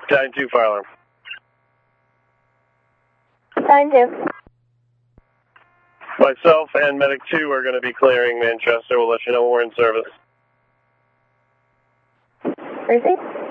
Battalion 2, fire alarm. Battalion 2. Myself and Medic 2 are going to be clearing Manchester. We'll let you know when we're in service. Receive.